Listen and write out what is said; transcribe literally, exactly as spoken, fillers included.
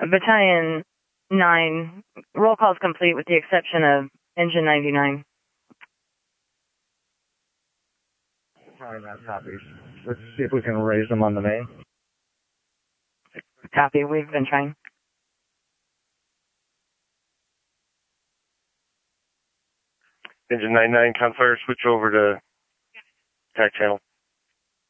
Battalion nine, roll call is complete with the exception of Engine ninety-nine. Alright, that copies. Let's see if we can raise them on the main. Copy, we've been trying. Engine ninety-nine, Confire, switch over to attack channel.